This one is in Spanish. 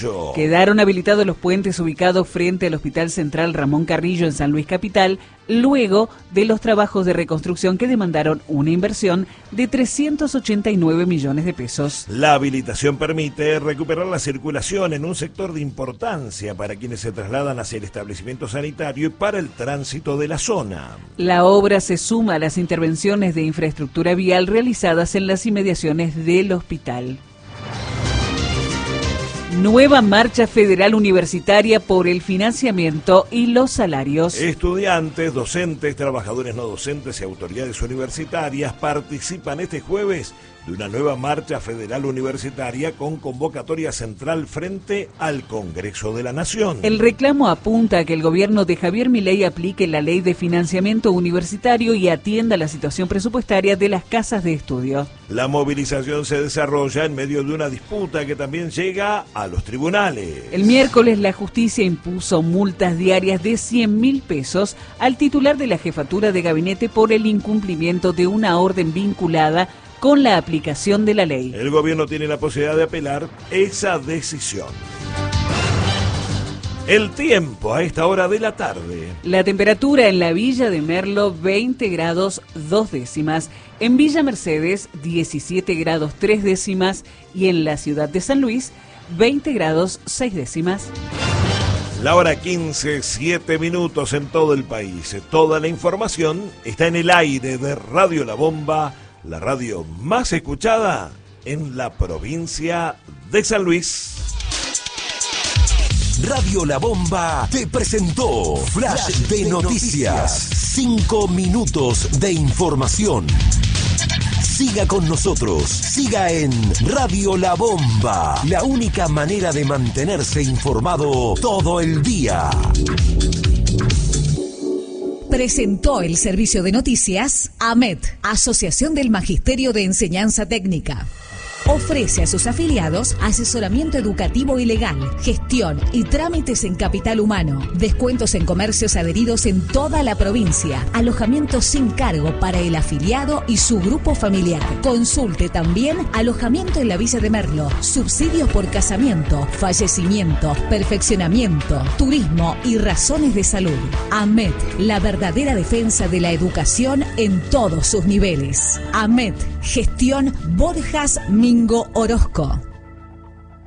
Carrillo. Quedaron habilitados los puentes ubicados frente al Hospital Central Ramón Carrillo en San Luis Capital, luego de los trabajos de reconstrucción que demandaron una inversión de 389 millones de pesos. La habilitación permite recuperar la circulación en un sector de importancia para quienes se trasladan hacia el establecimiento sanitario y para el tránsito de la zona. La obra se suma a las intervenciones de infraestructura vial realizadas en las inmediaciones del hospital. Nueva marcha federal universitaria por el financiamiento y los salarios. Estudiantes, docentes, trabajadores no docentes y autoridades universitarias participan este jueves de una nueva marcha federal universitaria con convocatoria central frente al Congreso de la Nación. El reclamo apunta a que el gobierno de Javier Milei aplique la ley de financiamiento universitario y atienda la situación presupuestaria de las casas de estudio. La movilización se desarrolla en medio de una disputa que también llega a los tribunales. El miércoles la justicia impuso multas diarias de 100.000 pesos al titular de la jefatura de gabinete por el incumplimiento de una orden vinculada con la aplicación de la ley. El gobierno tiene la posibilidad de apelar esa decisión. El tiempo a esta hora de la tarde. La temperatura en la Villa de Merlo, 20 grados 2 décimas. En Villa Mercedes, 17 grados 3 décimas. Y en la ciudad de San Luis, 20 grados 6 décimas. La hora 15, 7 minutos en todo el país. Toda la información está en el aire de Radio La Bomba, la radio más escuchada en la provincia de San Luis. Radio La Bomba te presentó Flash de Noticias. 5 minutos de información. Siga con nosotros, siga en Radio La Bomba, la única manera de mantenerse informado todo el día. Presentó el servicio de noticias AMET, Asociación del Magisterio de Enseñanza Técnica. Ofrece a sus afiliados asesoramiento educativo y legal, gestión y trámites en capital humano, descuentos en comercios adheridos en toda la provincia, alojamiento sin cargo para el afiliado y su grupo familiar. Consulte también alojamiento en la Villa de Merlo, subsidios por casamiento, fallecimiento, perfeccionamiento, turismo y razones de salud. AMET, la verdadera defensa de la educación en todos sus niveles. AMET, gestión Borjas Mingo Orozco.